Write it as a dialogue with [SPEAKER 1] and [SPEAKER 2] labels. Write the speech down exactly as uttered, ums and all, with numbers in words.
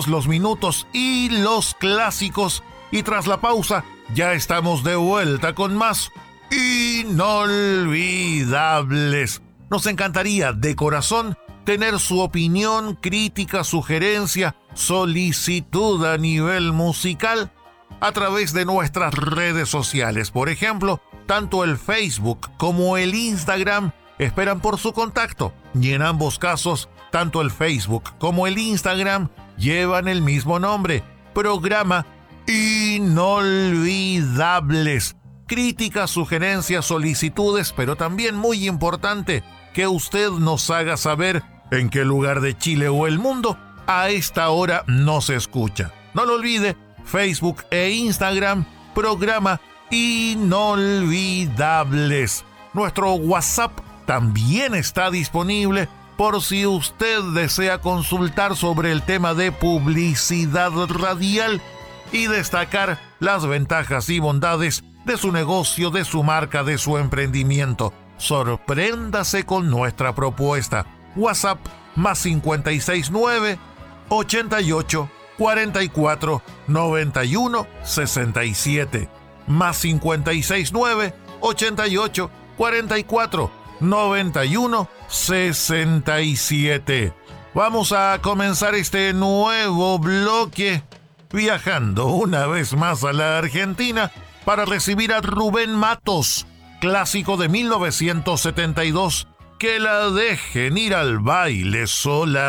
[SPEAKER 1] los minutos y los clásicos, y tras la pausa ya estamos de vuelta con más Inolvidables. Nos encantaría de corazón tener su opinión, crítica, sugerencia, solicitud a nivel musical a través de nuestras redes sociales. Por ejemplo, tanto el Facebook como el Instagram esperan por su contacto, y en ambos casos, tanto el Facebook como el Instagram llevan el mismo nombre: Programa Inolvidables. Críticas, sugerencias, solicitudes, pero también muy importante que usted nos haga saber en qué lugar de Chile o el mundo a esta hora nos escucha. No lo olvide, Facebook e Instagram, Programa Inolvidables. Nuestro WhatsApp también está disponible por si usted desea consultar sobre el tema de publicidad radial y destacar las ventajas y bondades de su negocio, de su marca, de su emprendimiento. Sorpréndase con nuestra propuesta. WhatsApp más cincuenta y seis nueve, ochenta y ocho, cuarenta y cuatro, noventa y uno, sesenta y siete. Más cincuenta y seis nueve, ochenta y ocho, cuarenta y cuatro, noventa y uno, sesenta y siete. Vamos a comenzar este nuevo bloque viajando una vez más a la Argentina para recibir a Rubén Matos, clásico de mil novecientos setenta y dos, Que la dejen ir al baile sola.